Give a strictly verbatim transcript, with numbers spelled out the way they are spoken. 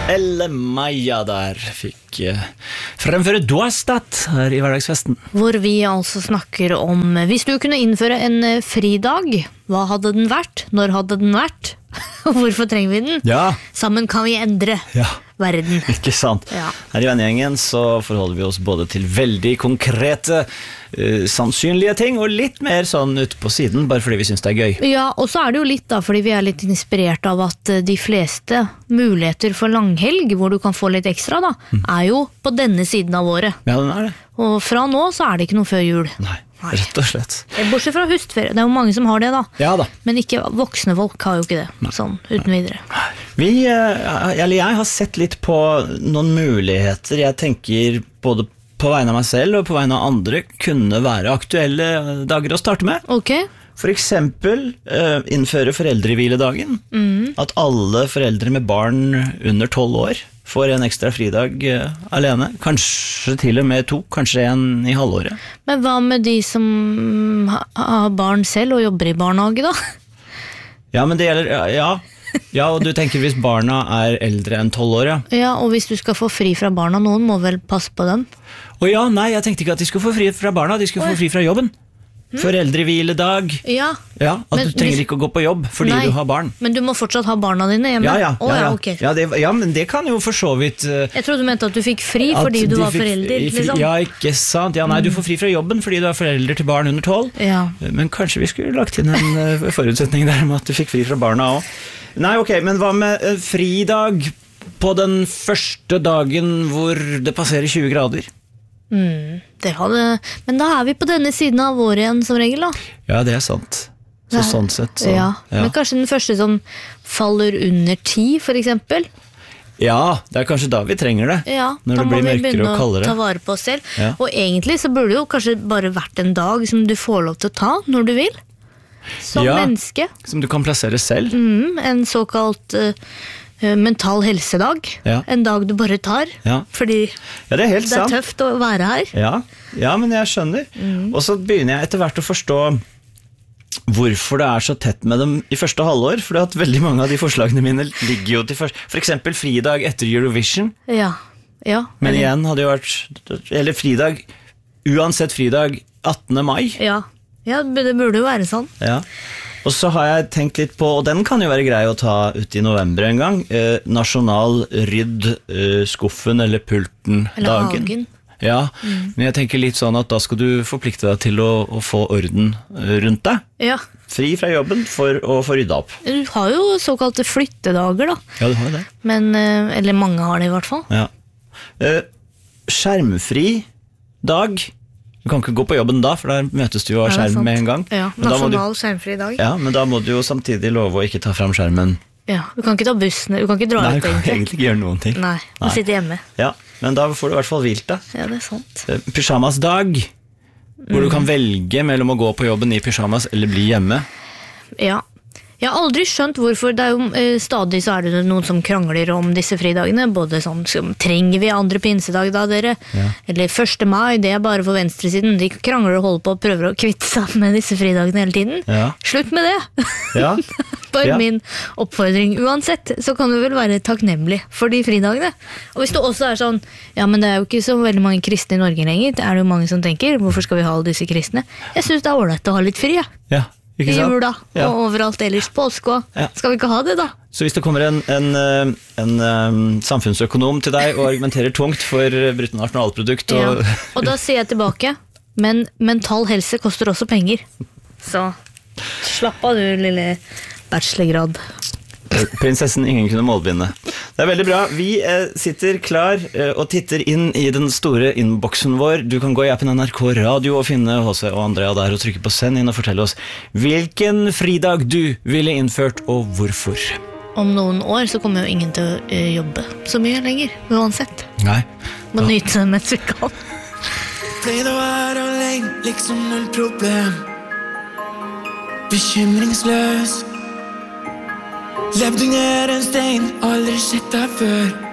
Elle Maja der fikk uh, fremføre Doastat her i hverdagsfesten. Hvor vi altså snakker om, hvis du kunne innføre en fridag, hva hadde den vært? Når hadde den vært? Hvorfor trenger vi den? Ja. Sammen kan vi endre ja. verden. Ikke sant? Ja. Her i vennegjengen så forholder vi oss både til veldig konkrete, uh, sannsynlige ting, og litt mer sånn ute på siden, bare fordi vi synes det er gøy. Ja, og så er det jo litt da, fordi vi er litt inspirert av at de fleste muligheter for langhelg, hvor du kan få litt ekstra da, mm. er jo på denne siden av året. Ja, den er det. Og fra nå så er det ikke noe før jul. Nei. Nei. Rett og slett. Bortsett fra høstferie, det er jo mange som har det da. Ja da. Men ikke voksne folk har jo ikke det, Nei. Sånn uten videre. Vi, eller jeg har sett litt på noen muligheter jeg tenker både på vegne av meg selv og på vegne av andre kunne være aktuelle dager å starte med. Ok. For eksempel uh, innføre foreldrehviledagen. Mm. At alle foreldre med barn under tolv år får en ekstra fridag uh, alene. Kanskje til og med to, kanskje en i halvåret. Men hva med de som har barn selv og jobber i barnehage da? Ja, men det gjelder, ja. Ja, og du tenker hvis barna er eldre enn tolv år, ja. Ja, og hvis du skal få fri fra barna, noen må vel passe på dem? Å ja, nei, jeg tenkte ikke at de skulle få fri fra barna, de skulle Oi. Få fri fra jobben. Hmm. Foreldrehviledag. Ja. Ja, at men, du trenger ikke å gå på jobb fordi nei, du har barn. Men du må fortsatt ha barna dine hjemme. Ja, ja, oh, ja, ja. ja, okay. ja, det, ja men det kan jo for så vidt uh, Jeg trodde du mente at du fikk fri fordi du var fikk, forelder liksom. Ja, ikke sant. Ja, nei, du får fri fra jobben fordi du er forelder til barn under tolv. Ja. Men kanskje vi skulle lagt inn en uh, forutsetning der med at du fikk fri fra barna også. Nei, ok, men hva med uh, fridag på den første dagen hvor det passerer tjue grader? Mm, det hadde, men da er vi på denne siden av året igjen som regel da. Ja, det er sant. Så sånn sett så, ja. Ja. Men kanskje den første som faller under ti for eksempel. Ja, det er kanskje da vi trenger det. Ja, når det blir mørkere og kaldere. Da må vi begynne å ta vare på oss selv. Ja. Og egentlig så burde det jo kanskje bare vært en dag som du får lov til å ta når du vil. Som ja, menneske. Som du kan plassere selv. Mm, en såkalt uh, mental helsedag. Ja. En dag du bare tar. Ja. Fordi ja, det er, helt det er sant. tøft å være her. Ja, ja men jeg skjønner. Mm. Og så begynner jeg etter hvert å forstå hvorfor det er så tett med dem i første halvår. For at veldig mange av de forslagene mine ligger jo til først. For eksempel fridag etter Eurovision. Ja. Ja. Men eller... igjen hadde jo vært eller fridag, uansett fridag attende mai. Ja. Ja, det burde jo være sånn. Ja. Og så har jeg tenkt litt på, og den kan jo være grei å ta ut i november en gang, eh, nasjonal rydd eh, skuffen eller pulten eller dagen. Hagen. Ja, mm. Men jeg tenker litt sånn at da skal du forplikte deg til å, å få orden rundt deg. Ja. Fri fra jobben for å få rydda opp. Du har jo såkalte flyttedager da. Ja, du har det. Men, eh, eller mange har det i hvert fall. Ja. Eh, skjermfri dag. Du kan ikke gå på jobben da, for der møtes du jo av skjerm med en gang. Ja, nasjonal du, skjermfri dag. Ja, men da må du jo samtidig love å ikke ta frem skjermen. Ja, du kan ikke ta bussen, du kan ikke dra Nei, ut egentlig. Nei, du kan egentlig ikke gjøre noen ting. Nei, du Nei. sitter hjemme. Ja, men da får du i hvert fall hvilt da. Ja, det er sant. Pyjamasdag, hvor mm. du kan velge mellom å gå på jobben i pyjamas eller bli hjemme. Ja. Jeg har aldri skjønt hvorfor. Det er jo, eh, stadig så er det noen som krangler om disse fridagene. Både sånn, som, trenger vi andre pinsedag da, dere? Ja. Eller første mai, det er bare for venstresiden. De krangler og holder på og prøver å kvitte seg med disse fridagene hele tiden. Ja. Slutt med det! Ja. Bare ja. min oppfordring. Uansett, så kan du vel være takknemlig for de fridagene. Og hvis det også er sånn, ja, men det er jo ikke så veldig mange kristne i Norge lenger, det er det jo mange som tenker, hvorfor skal vi ha alle disse kristne? Jeg synes det er ordentlig å ha litt fri, ja. Ja. I jula, ja. Og overalt ellers påske. Ja. Skal vi ikke ha det da? Så hvis det kommer en, en, en, en samfunnsøkonom til deg og argumenterer tungt for bruttonasjonalprodukt og... Ja. Og da sier jeg tilbake, men mental helse koster også penger. Så slapp av du, lille bachelorgrad. Prinsessen ingen kunne målbinde. Det er veldig bra. Vi eh, sitter klar eh, og titter inn i den store innboksen vår. Du kan gå i appen N R K Radio og finne H C og Andrea der og trykke på send inn og fortelle oss hvilken fridag du ville innført og hvorfor. Om noen år så kommer jo ingen til å uh, jobbe så mye lenger, uansett. Nei. Må ja. Nyte det mens vi kan. Pleide å være alene, liksom null problem. Bekymringsløs. Levde under en stein, aldri sett deg før.